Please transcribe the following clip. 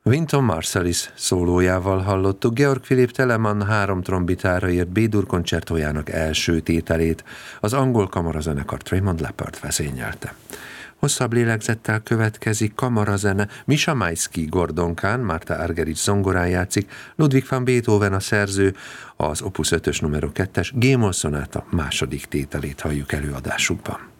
Wynton Marsalis szólójával hallottuk Georg Philipp Telemann 3 trombitára írt B-dur koncertójának első tételét, az angol kamarazenekar Tremont Leppard vezényelte. Hosszabb lélegzettel következik kamarazene, Misha Maisky Gordon-kán, Marta Argerich zongorán játszik, Ludwig van Beethoven a szerző, az Opus 5-ös nr. 2-es G-moll szonáta második tételét halljuk előadásukban.